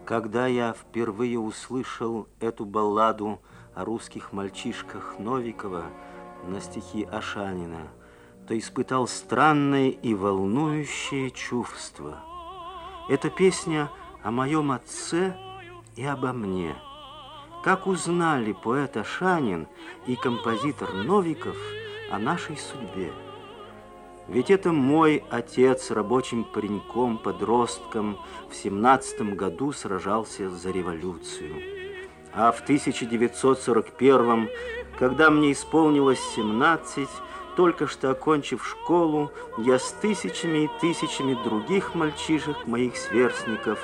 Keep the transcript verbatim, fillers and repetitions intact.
Когда я впервые услышал эту балладу о русских мальчишках Новикова на стихи Ашанина, то испытал странное и волнующее чувство. Эта песня о моем отце и обо мне. Как узнали поэт Ашанин и композитор Новиков о нашей судьбе? Ведь это мой отец рабочим пареньком, подростком в семнадцатом году сражался за революцию. А в тысяча девятьсот сорок первом, когда мне исполнилось семнадцать, только что окончив школу, я с тысячами и тысячами других мальчишек, моих сверстников,